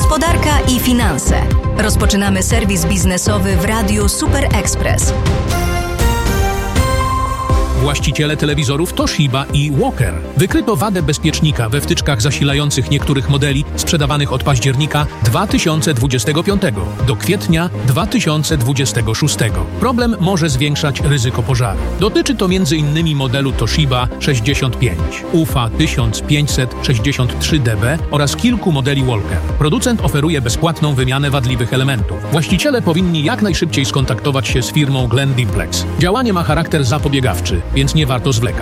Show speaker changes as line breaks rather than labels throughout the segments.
Gospodarka i finanse. Rozpoczynamy serwis biznesowy w Radiu Super Express.
Właściciele telewizorów Toshiba i Walker wykryto wadę bezpiecznika we wtyczkach zasilających niektórych modeli sprzedawanych od października 2025 do kwietnia 2026. Problem może zwiększać ryzyko pożaru. Dotyczy to m.in. modelu Toshiba 65, UFA 1563DB oraz kilku modeli Walker. Producent oferuje bezpłatną wymianę wadliwych elementów. Właściciele powinni jak najszybciej skontaktować się z firmą Glen Dimplex. Działanie ma charakter zapobiegawczy, więc nie warto zwlekać.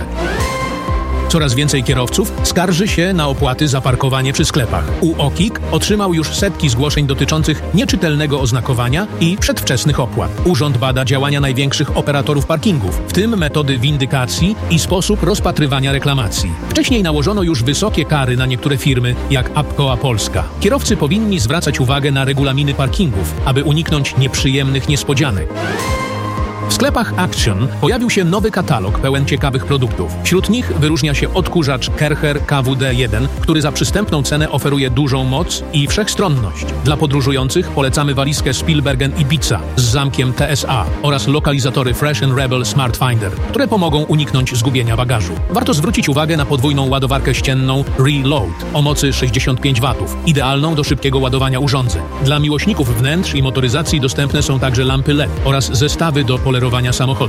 Coraz więcej kierowców skarży się na opłaty za parkowanie przy sklepach. UOKiK otrzymał już setki zgłoszeń dotyczących nieczytelnego oznakowania i przedwczesnych opłat. Urząd bada działania największych operatorów parkingów, w tym metody windykacji i sposób rozpatrywania reklamacji. Wcześniej nałożono już wysokie kary na niektóre firmy, jak Apkoa Polska. Kierowcy powinni zwracać uwagę na regulaminy parkingów, aby uniknąć nieprzyjemnych niespodzianek. W sklepach Action pojawił się nowy katalog pełen ciekawych produktów. Wśród nich wyróżnia się odkurzacz Kercher KWD-1, który za przystępną cenę oferuje dużą moc i wszechstronność. Dla podróżujących polecamy walizkę Spielberg & Ibiza z zamkiem TSA oraz lokalizatory Fresh & Rebel Smart Finder, które pomogą uniknąć zgubienia bagażu. Warto zwrócić uwagę na podwójną ładowarkę ścienną Reload o mocy 65 W, idealną do szybkiego ładowania urządzeń. Dla miłośników wnętrz i motoryzacji dostępne są także lampy LED oraz zestawy do polerowania samochodu.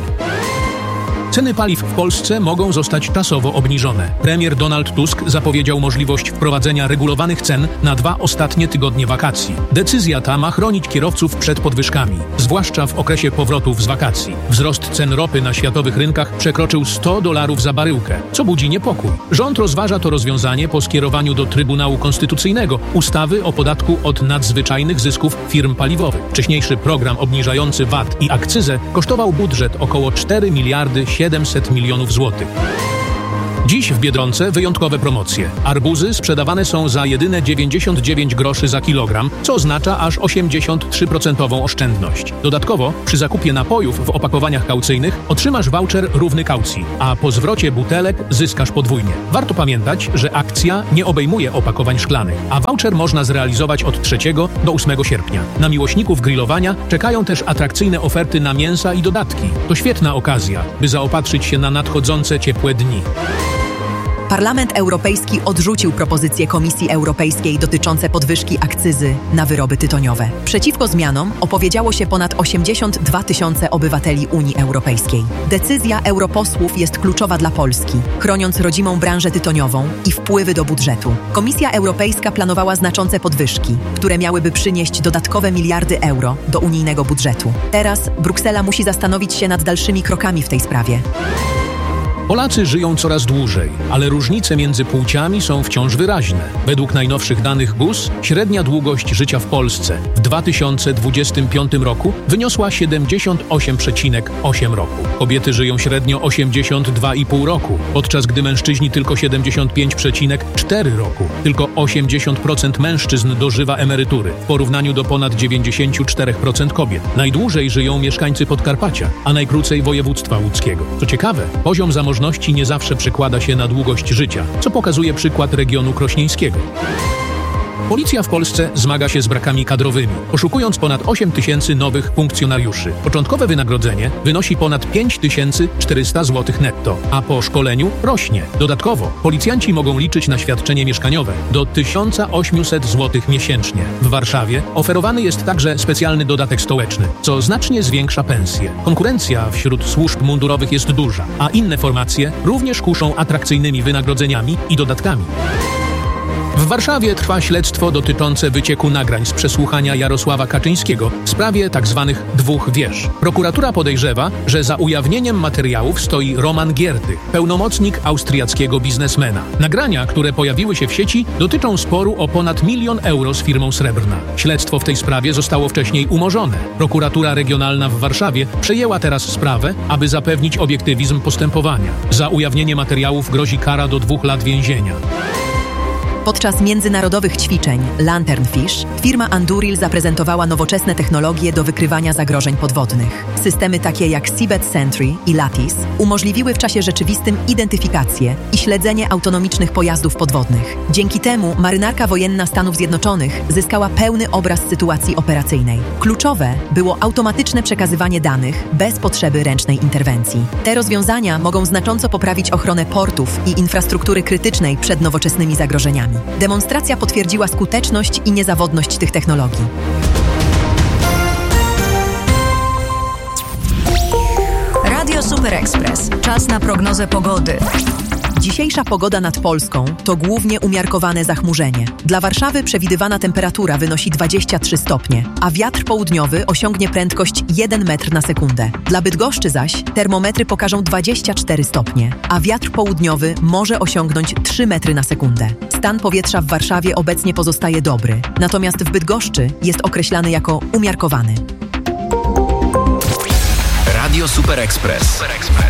Ceny paliw w Polsce mogą zostać czasowo obniżone. Premier Donald Tusk zapowiedział możliwość wprowadzenia regulowanych cen na 2 ostatnie tygodnie wakacji. Decyzja ta ma chronić kierowców przed podwyżkami, zwłaszcza w okresie powrotów z wakacji. Wzrost cen ropy na światowych rynkach przekroczył $100 za baryłkę, co budzi niepokój. Rząd rozważa to rozwiązanie po skierowaniu do Trybunału Konstytucyjnego ustawy o podatku od nadzwyczajnych zysków firm paliwowych. Wcześniejszy program obniżający VAT i akcyzę kosztował budżet około 4 miliardy 700 milionów złotych. Dziś w Biedronce wyjątkowe promocje. Arbuzy sprzedawane są za jedyne 99 groszy za kilogram, co oznacza aż 83% oszczędność. Dodatkowo przy zakupie napojów w opakowaniach kaucyjnych otrzymasz voucher równy kaucji, a po zwrocie butelek zyskasz podwójnie. Warto pamiętać, że akcja nie obejmuje opakowań szklanych, a voucher można zrealizować od 3 do 8 sierpnia. Na miłośników grillowania czekają też atrakcyjne oferty na mięsa i dodatki. To świetna okazja, by zaopatrzyć się na nadchodzące ciepłe dni.
Parlament Europejski odrzucił propozycje Komisji Europejskiej dotyczące podwyżki akcyzy na wyroby tytoniowe. Przeciwko zmianom opowiedziało się ponad 82 tysiące obywateli Unii Europejskiej. Decyzja europosłów jest kluczowa dla Polski, chroniąc rodzimą branżę tytoniową i wpływy do budżetu. Komisja Europejska planowała znaczące podwyżki, które miałyby przynieść dodatkowe miliardy euro do unijnego budżetu. Teraz Bruksela musi zastanowić się nad dalszymi krokami w tej sprawie.
Polacy żyją coraz dłużej, ale różnice między płciami są wciąż wyraźne. Według najnowszych danych GUS średnia długość życia w Polsce w 2025 roku wyniosła 78,8 roku. Kobiety żyją średnio 82,5 roku, podczas gdy mężczyźni tylko 75,4 roku. Tylko 80% mężczyzn dożywa emerytury, w porównaniu do ponad 94% kobiet. Najdłużej żyją mieszkańcy Podkarpacia, a najkrócej województwa łódzkiego. Co ciekawe, poziom zamożności nie zawsze przekłada się na długość życia, co pokazuje przykład regionu krośnieńskiego. Policja w Polsce zmaga się z brakami kadrowymi, poszukując ponad 8 tysięcy nowych funkcjonariuszy. Początkowe wynagrodzenie wynosi ponad 5400 zł netto, a po szkoleniu rośnie. Dodatkowo policjanci mogą liczyć na świadczenie mieszkaniowe do 1800 zł miesięcznie. W Warszawie oferowany jest także specjalny dodatek stołeczny, co znacznie zwiększa pensje. Konkurencja wśród służb mundurowych jest duża, a inne formacje również kuszą atrakcyjnymi wynagrodzeniami i dodatkami. W Warszawie trwa śledztwo dotyczące wycieku nagrań z przesłuchania Jarosława Kaczyńskiego w sprawie tzw. 2 wież. Prokuratura podejrzewa, że za ujawnieniem materiałów stoi Roman Giertych, pełnomocnik austriackiego biznesmena. Nagrania, które pojawiły się w sieci, dotyczą sporu o ponad 1 000 000 euro z firmą Srebrna. Śledztwo w tej sprawie zostało wcześniej umorzone. Prokuratura Regionalna w Warszawie przejęła teraz sprawę, aby zapewnić obiektywizm postępowania. Za ujawnienie materiałów grozi kara do 2 lat więzienia.
Podczas międzynarodowych ćwiczeń Lanternfish firma Anduril zaprezentowała nowoczesne technologie do wykrywania zagrożeń podwodnych. Systemy takie jak Seabed Sentry i Lattice umożliwiły w czasie rzeczywistym identyfikację i śledzenie autonomicznych pojazdów podwodnych. Dzięki temu marynarka wojenna Stanów Zjednoczonych zyskała pełny obraz sytuacji operacyjnej. Kluczowe było automatyczne przekazywanie danych bez potrzeby ręcznej interwencji. Te rozwiązania mogą znacząco poprawić ochronę portów i infrastruktury krytycznej przed nowoczesnymi zagrożeniami. Demonstracja potwierdziła skuteczność i niezawodność tych technologii.
Radio Super Express. Czas na prognozę pogody.
Dzisiejsza pogoda nad Polską to głównie umiarkowane zachmurzenie. Dla Warszawy przewidywana temperatura wynosi 23 stopnie, a wiatr południowy osiągnie prędkość 1 metr na sekundę. Dla Bydgoszczy zaś termometry pokażą 24 stopnie, a wiatr południowy może osiągnąć 3 metry na sekundę. Stan powietrza w Warszawie obecnie pozostaje dobry, natomiast w Bydgoszczy jest określany jako umiarkowany.
Radio Super Express.